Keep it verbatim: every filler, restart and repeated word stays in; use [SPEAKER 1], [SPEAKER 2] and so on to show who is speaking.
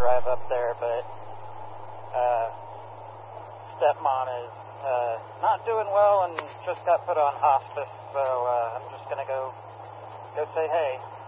[SPEAKER 1] drive up there, but uh, stepmom is uh, not doing well and just got put on hospice, so uh, I'm just going to go go say hey.